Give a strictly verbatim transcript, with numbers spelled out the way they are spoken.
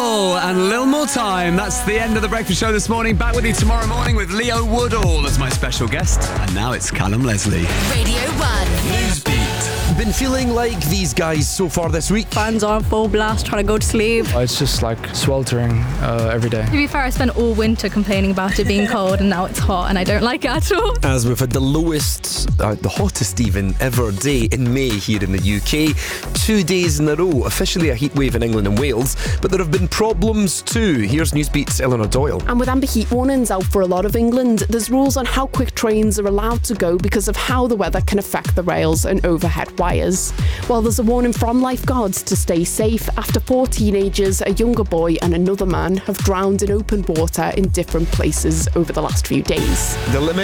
Woodall and Lil More Time. That's the end of the breakfast show this morning. Back with you tomorrow morning with Leo Woodall as my special guest. And now it's Callum Leslie. Radio one. Newsbeat. Been feeling like these guys so far this week? Fans are full blast, trying to go to sleep. It's just like sweltering uh, every day. To be fair, I spent all winter complaining about it being cold, and now it's hot, and I don't like it at all. As we've had the lowest, uh, the hottest even ever day in May here in the U K. Two days in a row, officially a heatwave in England and Wales, but there have been problems too. Here's Newsbeat's Eleanor Doyle. And with amber heat warnings out for a lot of England, there's rules on how quick trains are allowed to go because of how the weather can affect the rails and overhead wires. Well, there's a warning from lifeguards to stay safe after four teenagers, a younger boy and another man have drowned in open water in different places over the last few days. The limit